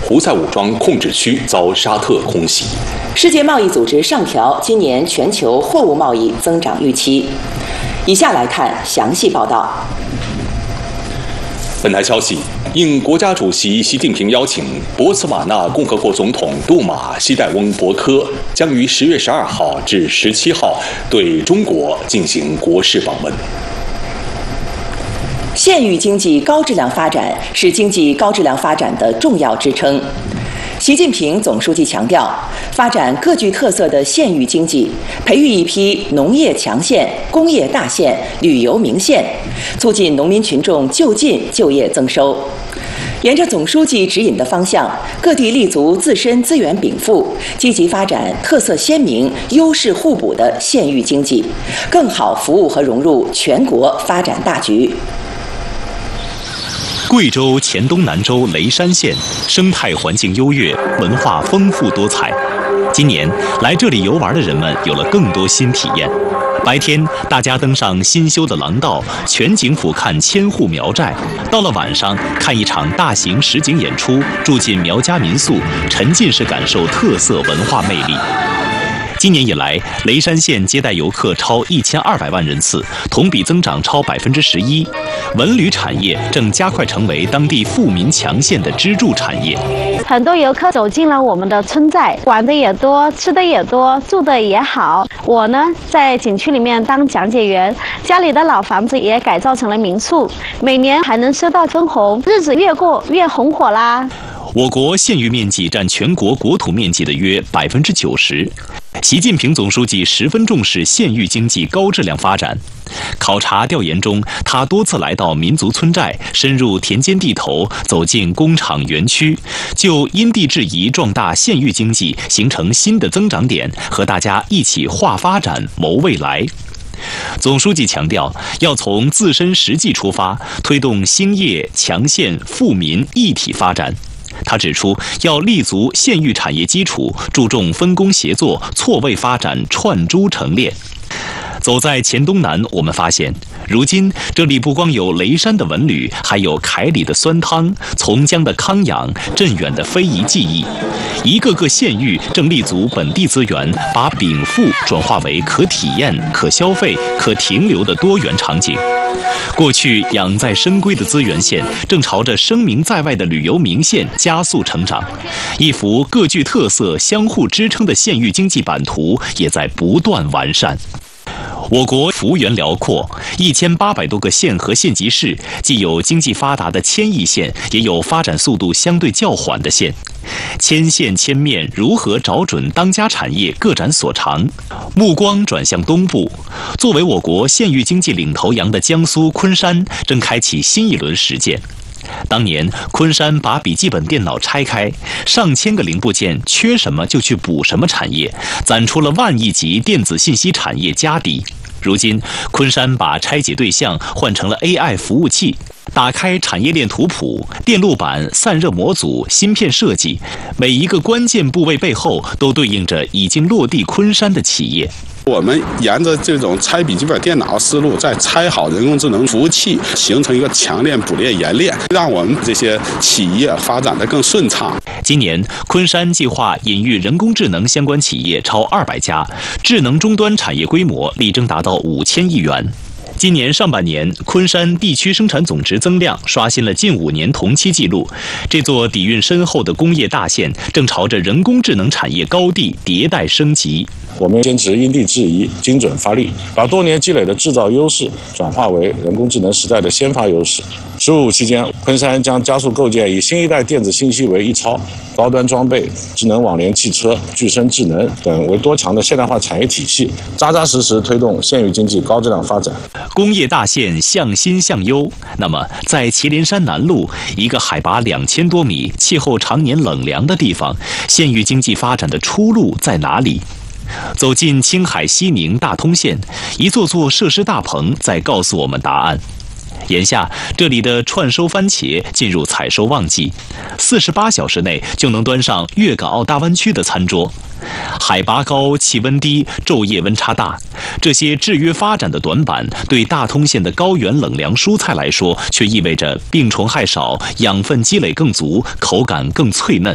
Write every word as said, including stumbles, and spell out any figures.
胡塞武装控制区遭沙特空袭。 世界贸易组织上调今年全球货物贸易增长预期。以下来看详细报道。 本台消息，应国家主席习近平邀请，博茨瓦纳共和国总统杜马西代翁博科将于十月十二号至十七号对中国进行国事访问。 县域经济高质量发展是经济高质量发展的重要支撑。习近平总书记强调，发展各具特色的县域经济，培育一批农业强县、工业大县、旅游名县，促进农民群众就近就业增收。沿着总书记指引的方向，各地立足自身资源禀赋，积极发展特色鲜明、优势互补的县域经济，更好服务和融入全国发展大局。 贵州黔东南州雷山县生态环境优越，文化丰富多彩。今年来这里游玩的人们有了更多新体验。白天，大家登上新修的廊道，全景俯瞰千户苗寨；到了晚上，看一场大型实景演出，住进苗家民宿，沉浸式感受特色文化魅力。今年以来，雷山县接待游客超一千二百万人次，同比增长超百分之十一。文旅产业正加快成为当地富民强县的支柱产业。 很多游客走进了我们的村寨，玩的也多，吃的也多，住的也好。我呢，在景区里面当讲解员，家里的老房子也改造成了民宿，每年还能收到分红，日子越过越红火啦。 我国县域面积占全国国土面积的约百分之九十。习近平总书记十分重视县域经济高质量发展。考察调研中，他多次来到民族村寨，深入田间地头，走进工厂园区，就因地制宜壮大县域经济，形成新的增长点，和大家一起划发展、谋未来。总书记强调，要从自身实际出发，推动兴业、强县、富民一体发展。他指出，要立足县域产业基础，注重分工协作、错位发展、串珠成链。走在黔东南，我们发现，如今这里不光有雷山的文旅，还有凯里的酸汤、从江的康养、镇远的非遗技艺。一个个县域正立足本地资源，把禀赋转化为可体验、可消费、可停留的多元场景。过去养在深闺的资源县，正朝着声名在外的旅游名县加速成长。一幅各具特色、相互支撑的县域经济版图也在不断完善。我国幅员辽阔，一千八百多个县和县级市，既有经济发达的千亿县，也有发展速度相对较缓的县。千县千面，如何找准当家产业，各展所长？目光转向东部，作为我国县域经济领头羊的江苏昆山，正开启新一轮实践。当年，昆山把笔记本电脑拆开，上千个零部件，缺什么就去补什么产业，攒出了万亿级电子信息产业家底。如今，昆山把拆解对象换成了 A I 服务器，打开产业链图谱，电路板、散热模组、芯片设计，每一个关键部位背后都对应着已经落地昆山的企业。 我们沿着这种拆笔记本电脑思路，再拆好人工智能服务器，形成一个强链、补链、冶链，让我们这些企业发展得更顺畅。 今年，昆山计划引育人工智能相关企业超二百家，智能终端产业规模力争达到五千亿元。今年上半年，昆山地区生产总值增量刷新了近五年同期纪录。这座底蕴深厚的工业大县，正朝着人工智能产业高地迭代升级。 我们坚持因地制宜、精准发力，把多年积累的制造优势转化为人工智能时代的先发优势。“十五”期间，昆山将加速构建以新一代电子信息为一操、高端装备、智能网联汽车、具身智能等为多强的现代化产业体系，扎扎实实推动县域经济高质量发展。 工业大县向新向优。那么，在祁连山南麓一个海拔两千多米、气候常年冷凉的地方，县域经济发展的出路在哪里？走进青海西宁大通县，一座座设施大棚在告诉我们答案。眼下，这里的串收番茄进入采收旺季，四十八小时内就能端上粤港澳大湾区的餐桌。海拔高、气温低、昼夜温差大，这些制约发展的短板，对大通县的高原冷凉蔬菜来说，却意味着病虫害少、养分积累更足、口感更脆嫩。